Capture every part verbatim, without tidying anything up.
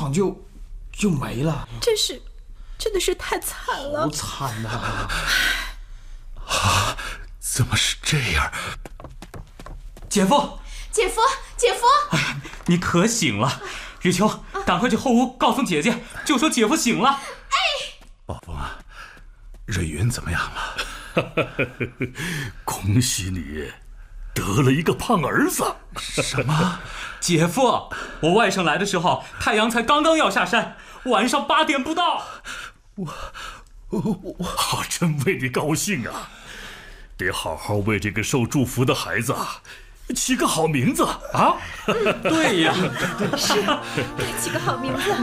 场就就没了。 真是，真的是太惨了， 好惨呐！ 啊，怎么是这样？ 姐夫， 姐夫，姐夫， 哎，你可醒了！雨秋，赶快去后屋告诉姐姐，就说姐夫醒了。 哎， 宝峰啊，瑞云怎么样了？ 恭喜你，得了一个胖儿子。 什么？ 姐夫，我外甥来的时候，太阳才刚刚要下山，晚上八点不到。 我，我，我真为你高兴啊！得好好为这个受祝福的孩子啊起个好名字啊！ 对呀， 是，该起个好名字。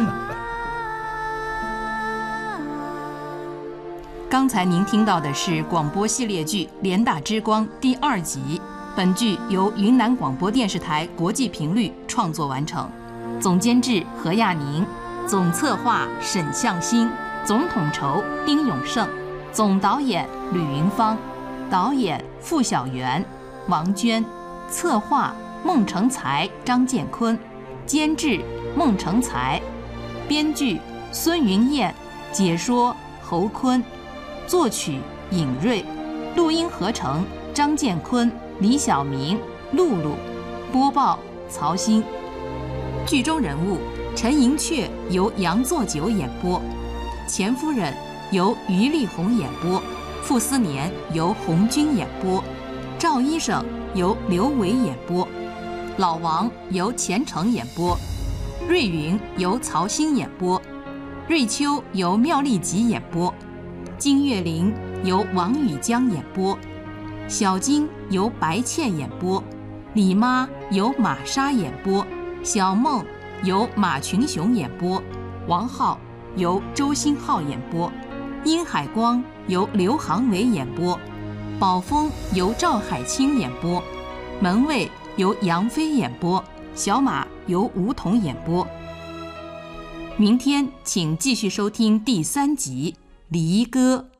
刚才您听到的是广播系列剧《联大之光》第二集。本剧由云南广播电视台国际频率创作完成，总监制何亚宁，总策划沈向新，总统筹丁永胜，总导演吕云芳，导演付小媛、王娟，策划孟成才、张建坤，监制孟成才，编剧孙云燕，解说侯坤，作曲尹瑞，录音合成张建坤、李晓明、露露，播报曹鑫。剧中人物陈寅恪由杨作久演播，钱夫人由于丽红演播，傅斯年由红军演播，赵医生由刘伟演播，老王由钱程演播，瑞云由曹鑫演播，瑞秋由妙丽吉演播，金岳霖由王宇江演播，小金由白倩演播，李妈由马莎演播，小梦由马群雄演播，王浩由周新浩演播，殷海光由刘航伟演播，宝峰由赵海清演播，门卫由杨飞演播，小马由吴桐演播。明天请继续收听第三集《离歌》。